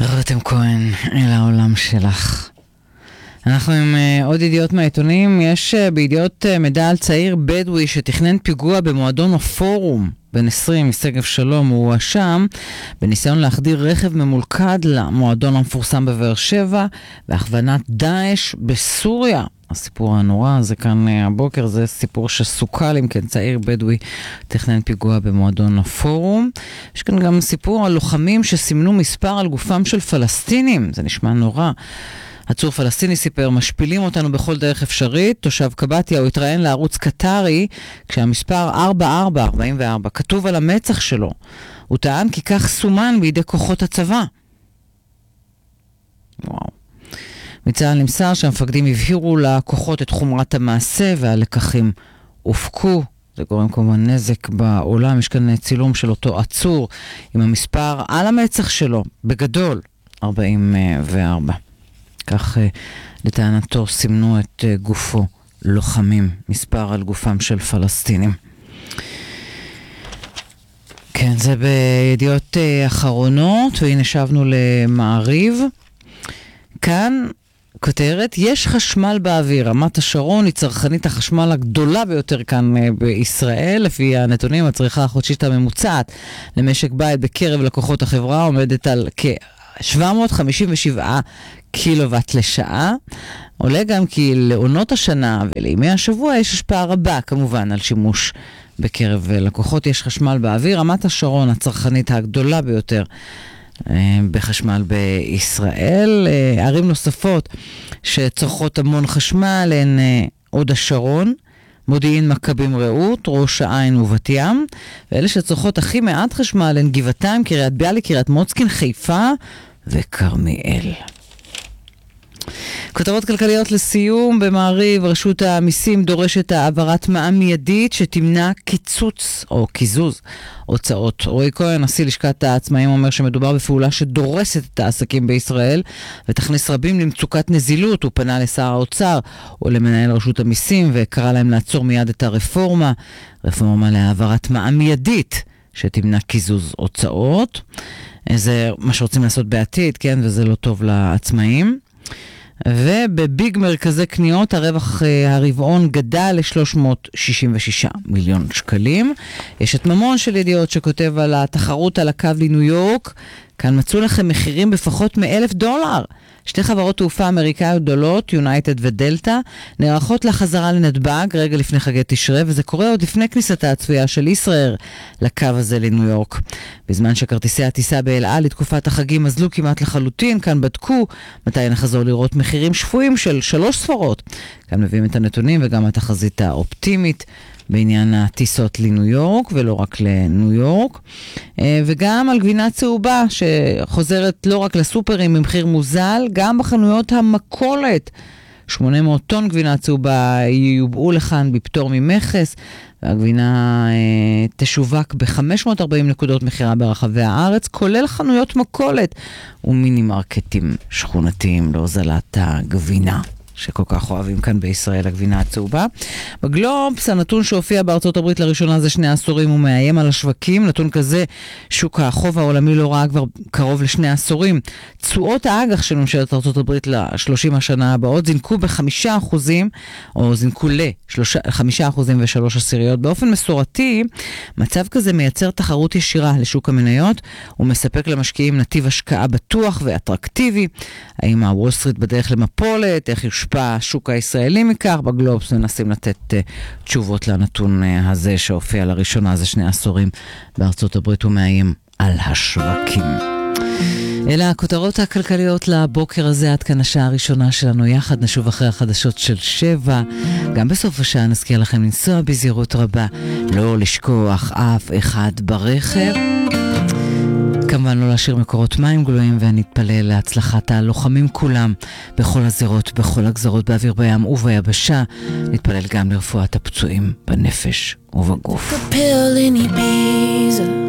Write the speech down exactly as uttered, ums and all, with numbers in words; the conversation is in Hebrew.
רותם כהן, אל העולם שלך. אנחנו עם uh, עוד ידיעות מהעיתונים. יש uh, בידיעות uh, מידע על צעיר בדואי שתכנן פיגוע במועדון הפורום. בן עשרים מסגב שלום הוא הואשם בניסיון להחדיר רכב ממולכד למועדון המפורסם בבאר שבע בהכוונת דאעש בסוריה. הסיפור הנורא הזה כאן הבוקר זה סיפור שסוכל, אם כן צעיר בדואי תכנן פיגוע במועדון הפורום. יש כאן גם סיפור על לוחמים שסימנו מספר על גופם של פלסטינים. זה נשמע נורא. עצור פלסטיני סיפר, משפילים אותנו בכל דרך אפשרית. תושב קבטיה הוא התראיין לערוץ קטרי כשהמספר ארבע ארבע ארבעים וארבע כתוב על המצח שלו. הוא טען כי כך סומן בידי כוחות הצבא. וואו. מצה"ל נמסר שהמפקדים הבהירו לכוחות את חומרת המעשה והלקחים הופקו. זה גורם כמובן נזק בעולם. יש כאן צילום של אותו עצור עם המספר על המצח שלו בגדול ארבעים וארבע. כך לטענתו סימנו את גופו לוחמים, מספר על גופם של פלסטינים. כן, זה בידיעות אחרונות, והנה שבנו למעריב. כאן כותרת, יש חשמל באוויר. רמת השרון היא צרכנית החשמל הגדולה ביותר כאן בישראל. לפי הנתונים, הצריכה החודשית הממוצעת למשק בית בקרב לקוחות החברה עומדת על כ-שבע מאות חמישים ושבעה קילוואט לשעה. עולה גם כי לעונות השנה ולימי השבוע יש השפעה רבה כמובן על שימוש בקרב לקוחות. יש חשמל באוויר. רמת השרון הצרכנית הגדולה ביותר בחשמל בישראל. ערים נוספות שצורכות המון חשמל הן עוד השרון, מודיעין, מכבים, רעות, ראש העין ובת ים, ואלה שצורכות הכי מעט חשמל הן גבעתיים, קריית ביאליק, קריית מוצקין, חיפה וכרמיאל. כותרות כלכליות לסיום. במעריב, רשות המיסים דורשת העברת מע"מ מיידית שתמנע קיצוץ או קיזוז הוצאות. רועי כהן, נשיא לשכת העצמאים, אומר שמדובר בפעולה שדורסת את העסקים בישראל ותכניס רבים למצוקת נזילות. הוא פנה לשר האוצר או למנהל רשות המיסים וקרא להם לעצור מיד את הרפורמה. רפורמה להעברת מע"מ מיידית שתמנע קיזוז הוצאות. זה מה שרוצים לעשות בעתיד, כן, וזה לא טוב לעצמאים. ובביג מרכזי קניות הרווח הרבעון גדל ל-שלוש מאות שישים ושישה מיליון שקלים. יש את ממון של ידיעות שכותב על התחרות על הקו לניו יורק. כאן מצאו לכם מחירים בפחות מאלף דולר. שתי חברות תעופה אמריקאיות גדולות, יונייטד ודלטה, נערכות לחזרה לנתב"ג רגע לפני חגי תשרי, וזה קורה עוד לפני כניסתה הצפויה של ישראל לקו הזה לניו יורק. בזמן שכרטיסי הטיסה באל על לתקופת החגים מזלו כמעט לחלוטין, כאן בדקו מתי נחזור לראות מחירים שפויים של שלוש ספרות. כאן מביאים את הנתונים וגם התחזית האופטימית בעניין הטיסות לניו יורק, ולא רק לניו יורק. וגם על גבינה צהובה שחוזרת לא רק לסופרים במחיר מוזל, גם בחנויות המכולת. שמונה מאות טון גבינה צהובה יובאו לכאן בפטור ממכס, והגבינה אה, תשווק ב-חמש מאות וארבעים נקודות מחירה ברחבי הארץ, כולל חנויות מכולת ומיני מרקטים שכונתיים להוזלת הגבינה שכל כך אוהבים כאן בישראל, הגבינה הצהובה. בגלובס, הנתון שהופיע בארצות הברית לראשונה זה שני עשורים ומאיים על השווקים. נתון כזה, שוק החוב העולמי לא ראה כבר קרוב לשני עשורים. תשואות האג"ח של ממשלת ארצות הברית ל-שלושים השנה הבאות זינקו בחמישה אחוזים, או זינקו ל-חמישה אחוזים ושלוש עשיריות. באופן מסורתי, מצב כזה מייצר תחרות ישירה לשוק המניות, ומספק למשקיעים נתיב השקעה בטוח ואטרקטיבי. האם הוול סטריט בדרך למפולת? איך יושפע השוק הישראלי מכך? בגלובס מנסים לתת uh, תשובות לנתון uh, הזה שהופיע לראשונה, זה שני עשורים בארצות הברית ומאיים על השווקים. אלה הכותרות הכלכליות לבוקר הזה. עד כאן השעה הראשונה שלנו יחד. נשוב אחרי החדשות של שבע. גם בסוף השעה נזכיר לכם לנסוע בזהירות רבה, לא לשכוח אף אחד ברכב, כמובן לא להשאיר מקורות מים גלויים, ונתפלל להצלחת הלוחמים כולם בכל הזירות, בכל הגזרות, באוויר, בים וביבשה. נתפלל גם לרפואת הפצועים בנפש ובגוף.